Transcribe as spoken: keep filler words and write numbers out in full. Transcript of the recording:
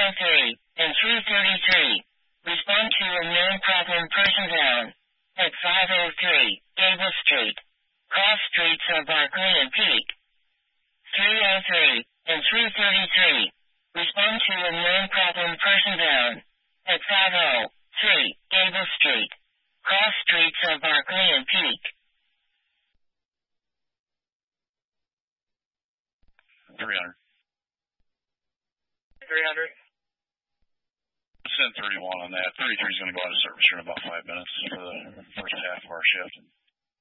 oh three and three thirty-three. Respond to a known problem person down at five oh three Gable Street. Cross streets of Barclay and Peak. three oh three and three thirty-three. Respond to a known problem person down at five oh three Gable Street. Cross streets of Barclay and Peak. three hundred. three hundred. Send thirty-one on that. thirty-three is going to go out of service here in about five minutes for the first half of our shift.